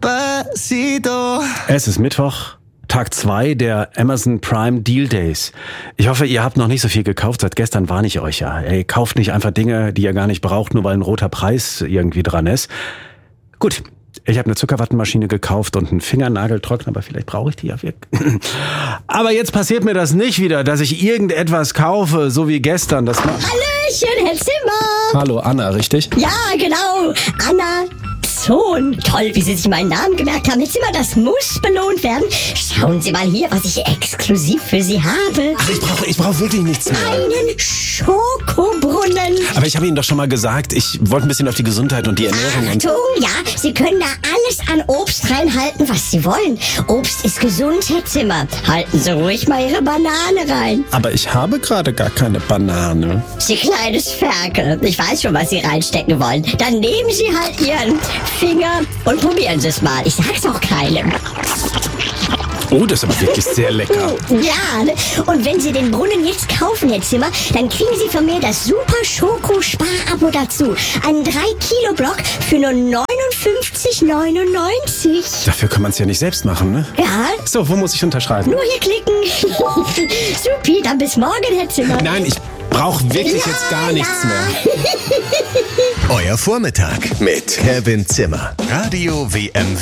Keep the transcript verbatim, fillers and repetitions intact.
Despacito. Es ist Mittwoch, Tag zwei der Amazon Prime Deal Days. Ich hoffe, ihr habt noch nicht so viel gekauft. Seit gestern warne ich euch ja. Ey, kauft nicht einfach Dinge, die ihr gar nicht braucht, nur weil ein roter Preis irgendwie dran ist. Gut, ich habe eine Zuckerwattenmaschine gekauft und einen Fingernageltrockner, aber vielleicht brauche ich die ja wirklich. Aber jetzt passiert mir das nicht wieder, dass ich irgendetwas kaufe, so wie gestern. Das Hallöchen, Herr Zimmer. Hallo, Anna, richtig? Ja, genau. Anna Sohn. Toll, wie Sie sich meinen Namen gemerkt haben. Herr Zimmer, das muss belohnt werden. Schauen Sie mal hier, was ich exklusiv für Sie habe. Ach, ich brauche ich brauch wirklich nichts mehr. Einen Schokobrunnen. Aber ich habe Ihnen doch schon mal gesagt, ich wollte ein bisschen auf die Gesundheit und die Ernährung und... Achtung, ja, Sie können da alles an Obst reinhalten, was Sie wollen. Obst ist gesund, Herr Zimmer. Halten Sie ruhig mal Ihre Banane rein. Aber ich habe gerade gar keine Banane. Sie kleines Ferkel. Ich weiß schon, was Sie reinstecken wollen. Dann nehmen Sie halt Ihren Finger und probieren Sie es mal. Ich sag's auch keinem. Oh, das ist aber wirklich sehr lecker. Ja, ne? Und wenn Sie den Brunnen jetzt kaufen, Herr Zimmer, dann kriegen Sie von mir das Super Schoko Spar-Abo dazu. Einen drei Kilo Block für nur neunundfünfzig neunundneunzig. Dafür kann man es ja nicht selbst machen, ne? Ja. So, wo muss ich unterschreiben? Nur hier klicken. Supi, dann bis morgen, Herr Zimmer. Nein, ich brauche wirklich ja, jetzt gar ja. nichts mehr. Euer Vormittag mit Kevin Zimmer. Radio W M W.